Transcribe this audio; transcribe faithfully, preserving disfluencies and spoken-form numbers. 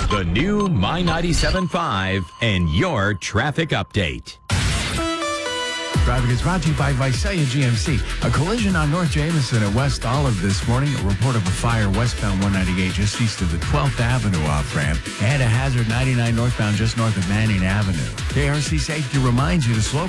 The new My ninety-seven point five and your traffic update. Traffic is brought to you by Visalia G M C. A collision on North Jameson at West Olive this morning. A report of a fire westbound one ninety-eight just east of the twelfth Avenue off-ramp. And a hazard ninety-nine northbound just north of Manning Avenue. K R C Safety reminds you to slow